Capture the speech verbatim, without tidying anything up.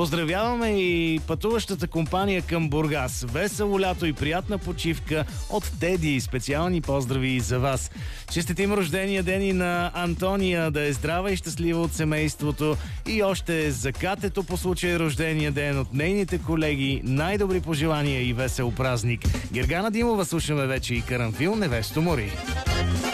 Поздравяваме и пътуващата компания към Бургас. Весело лято и приятна почивка от Теди. Специални поздрави за вас. Честитим рождения ден и на Антония, да е здрава и щастлива от семейството. И още за Катето по случай рождения ден от нейните колеги. Най-добри пожелания и весел празник. Гергана Димова, слушаме вече и Карамфил, Невесто Мори.